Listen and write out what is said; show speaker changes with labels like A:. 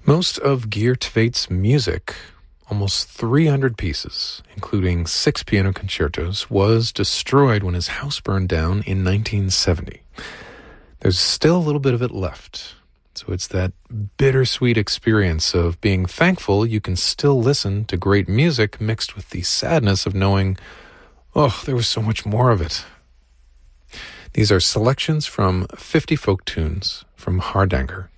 A: Most of Geert Tveit's music, almost 300 pieces, including 6 piano concertos, was destroyed when his house burned down in 1970. There's still a little bit of it left. So it's that bittersweet experience of being thankful you can still listen to great music mixed with the sadness of knowing, oh, there was so much more of it. These are selections from 50 folk tunes from Hardanger.